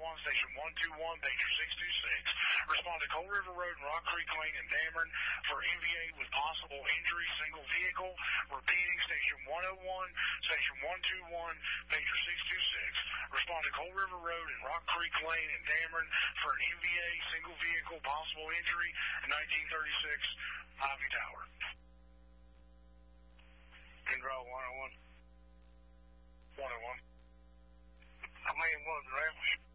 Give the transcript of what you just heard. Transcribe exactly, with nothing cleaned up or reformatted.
one, Station one two one, pager six two six. Respond to Cold River Road and Rock Creek Lane in Dameron for N V A with possible injury, single vehicle. Repeating, Station one oh one, Station one two one, pager six two six. Respond to Cold River Road and Rock Creek Lane in Dameron for an N V A, single vehicle, possible injury, and nineteen thirty-six Ivy Tower. Control one oh one. one oh one. I mean, one ramp.